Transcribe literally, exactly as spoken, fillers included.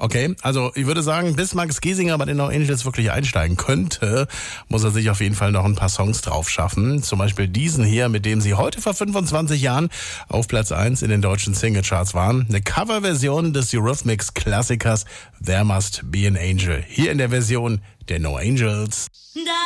Okay, also ich würde sagen, bis Max Giesinger bei den No Angels wirklich einsteigen könnte, muss er sich auf jeden Fall noch ein paar Songs drauf schaffen. Zum Beispiel diesen hier, mit dem sie heute vor fünfundzwanzig Jahren auf Platz eins in den deutschen Singlecharts waren. Eine Coverversion des Eurythmics-Klassikers There Must Be an Angel. Hier in der Version der No Angels.